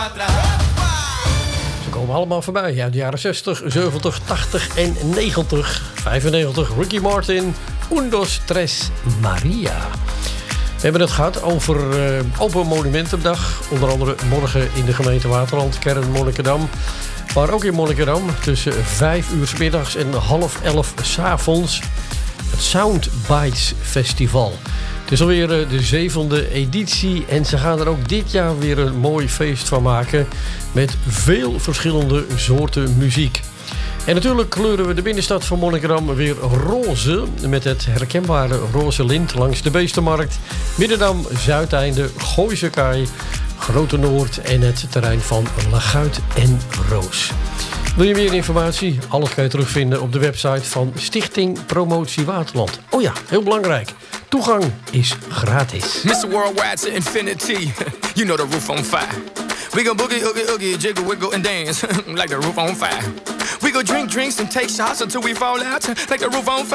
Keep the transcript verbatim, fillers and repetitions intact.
Ze komen allemaal voorbij uit de jaren zestig, zeventig, tachtig en negentig. vijfennegentig, Ricky Martin, Un, dos, tres, Maria. We hebben het gehad over uh, Open Monumentendag. Onder andere morgen in de gemeente Waterland, kern Monnikendam. Maar ook in Monnikendam tussen vijf uur 's middags en half elf 's avonds. Het Soundbites Festival. Het is alweer de zevende editie en ze gaan er ook dit jaar weer een mooi feest van maken. Met veel verschillende soorten muziek. En natuurlijk kleuren we de binnenstad van Monnikendam weer roze. Met het herkenbare roze lint langs de Beestenmarkt. Middendam, Zuideinde, Gooise Kaai, Grote Noord en het terrein van Laguit en Roos. Wil je meer informatie? Alles kan je terugvinden op de website van Stichting Promotie Waterland. Oh ja, heel belangrijk. Toegang is gratis. mister Worldwide to infinity. You know the roof on fire. We go boogie, oogie, oogie, jiggle, wiggle, and dance like the roof on fire. We go drink drinks and take shots until we fall out like the roof on fire.